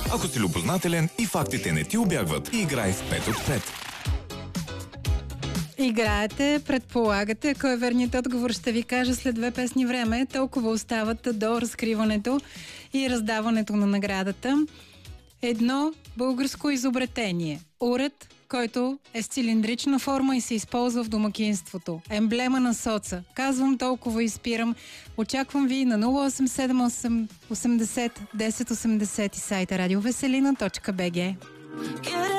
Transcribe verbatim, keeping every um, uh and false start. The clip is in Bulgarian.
Ако си любознателен и фактите не ти убягват, играй с пет от пет. Играете, предполагате, кой е верният отговор, ще ви кажа след две песни време. Толкова остават до разкриването и раздаването на наградата. Едно българско изобретение. Уред, който е с цилиндрична форма и се използва в домакинството. Емблема на соца. Казвам толкова и спирам. Очаквам ви на нула осем седем осем осемдесет десет осемдесет и сайта радиовеселина точка бг.